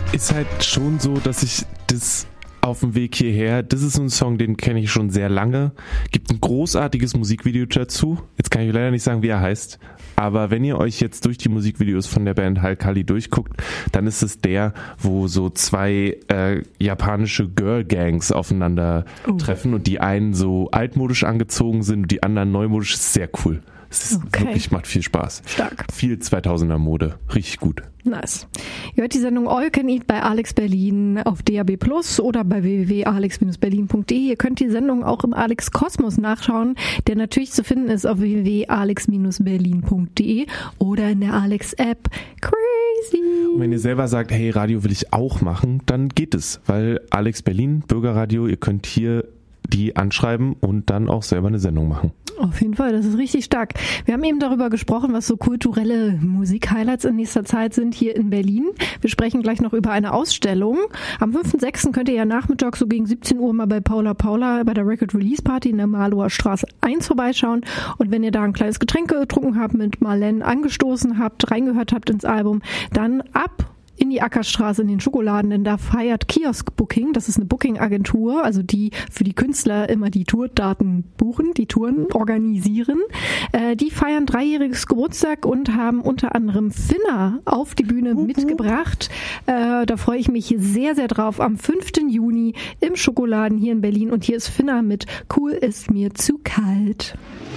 ist halt schon so, dass ich das auf dem Weg hierher, das ist so ein Song, den kenne ich schon sehr lange. Gibt ein großartiges Musikvideo dazu. Jetzt kann ich leider nicht sagen, wie er heißt. Aber wenn ihr euch jetzt durch die Musikvideos von der Band Hal-Kali durchguckt, dann ist es der, wo so zwei japanische Girl-Gangs aufeinander treffen und die einen so altmodisch angezogen sind und die anderen neumodisch. Das ist sehr cool. Es ist wirklich, macht viel Spaß. Stark. Viel 2000er Mode. Richtig gut. Nice. Ihr hört die Sendung All You Can Eat bei Alex Berlin auf DAB+ oder bei www.alex-berlin.de. Ihr könnt die Sendung auch im Alex Kosmos nachschauen, der natürlich zu finden ist auf www.alex-berlin.de oder in der Alex-App. Crazy! Und wenn ihr selber sagt, hey, Radio will ich auch machen, dann geht es, weil Alex Berlin, Bürgerradio, ihr könnt hier die anschreiben und dann auch selber eine Sendung machen. Auf jeden Fall, das ist richtig stark. Wir haben eben darüber gesprochen, was so kulturelle Musik-Highlights in nächster Zeit sind hier in Berlin. Wir sprechen gleich noch über eine Ausstellung. Am 5.6. könnt ihr ja nachmittags so gegen 17 Uhr mal bei Paula bei der Record Release Party in der Marlower Straße 1 vorbeischauen. Und wenn ihr da ein kleines Getränk getrunken habt, mit Marlene angestoßen habt, reingehört habt ins Album, dann ab in die Ackerstraße in den Schokoladen, denn da feiert Kiosk Booking, das ist eine Booking-Agentur, also die für die Künstler immer die Tourdaten buchen, die Touren organisieren. Die feiern 3-jähriges Geburtstag und haben unter anderem Finna auf die Bühne mitgebracht. Da freue ich mich sehr, sehr drauf. Am 5. Juni im Schokoladen hier in Berlin und hier ist Finna mit Cool ist mir zu kalt.